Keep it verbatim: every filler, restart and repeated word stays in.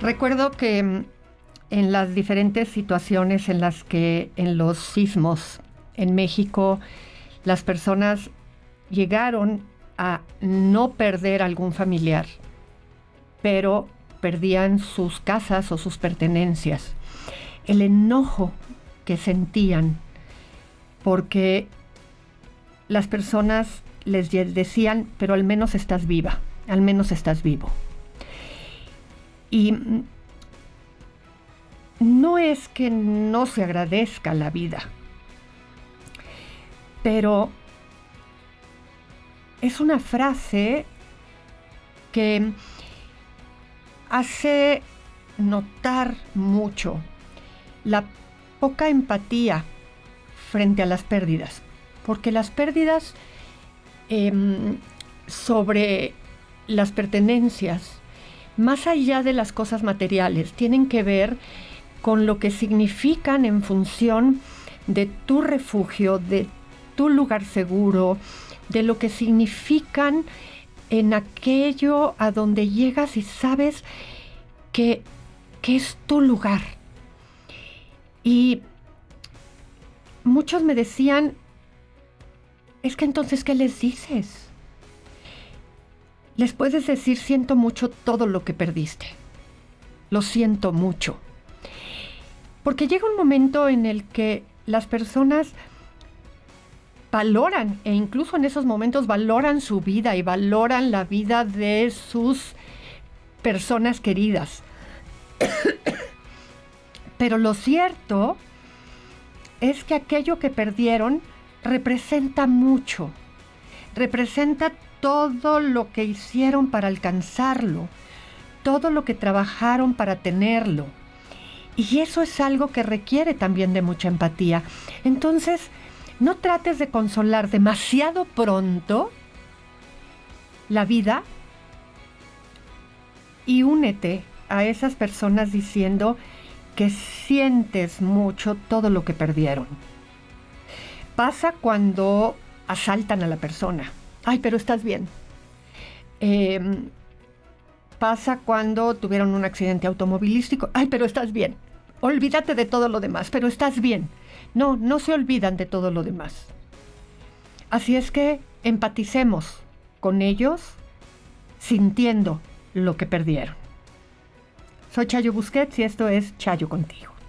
Recuerdo que mm, en las diferentes situaciones en las que en los sismos en México las personas llegaron a no perder algún familiar, pero perdían sus casas o sus pertenencias. El enojo que sentían porque las personas les decían, pero al menos estás viva, al menos estás vivo. Y no es que no se agradezca la vida, pero es una frase que hace notar mucho la poca empatía frente a las pérdidas, porque las pérdidas eh, sobre las pertenencias, más allá de las cosas materiales, tienen que ver con lo que significan en función de tu refugio, de tu lugar seguro, de lo que significan en aquello a donde llegas y sabes que, que es tu lugar. Y muchos me decían, es que entonces, ¿qué les dices? Les puedes decir, siento mucho todo lo que perdiste. Lo siento mucho. Porque llega un momento en el que las personas valoran, e incluso en esos momentos valoran su vida y valoran la vida de sus personas queridas. Pero lo cierto es que aquello que perdieron representa mucho. Representa todo lo que hicieron para alcanzarlo, todo lo que trabajaron para tenerlo. Y eso es algo que requiere también de mucha empatía. Entonces, no trates de consolar demasiado pronto la vida y únete a esas personas diciendo que sientes mucho todo lo que perdieron. Pasa cuando asaltan a la persona. Ay, pero estás bien. Eh, pasa cuando tuvieron un accidente automovilístico. Ay, pero estás bien. Olvídate de todo lo demás, pero estás bien. No, no se olvidan de todo lo demás. Así es que empaticemos con ellos sintiendo lo que perdieron. Soy Chayo Busquets y esto es Chayo Contigo.